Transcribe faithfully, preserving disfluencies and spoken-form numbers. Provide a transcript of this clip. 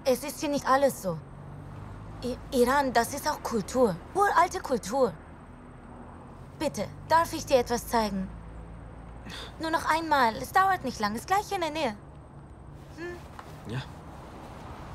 Es ist hier nicht alles so. I Iran, das ist auch Kultur. Uralte Kultur. Bitte, darf ich dir etwas zeigen? Nur noch einmal. Es dauert nicht lang. Ist gleich hier in der Nähe. Hm? Ja.